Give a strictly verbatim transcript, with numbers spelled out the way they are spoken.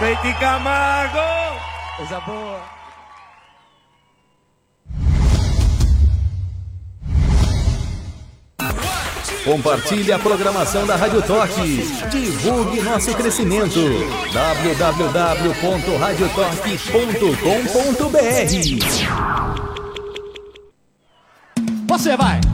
Peite Camargo! Coisa boa. Compartilhe a programação da Rádio Toque. Divulgue nosso crescimento. w w w ponto radio toque ponto com ponto b r. Você vai!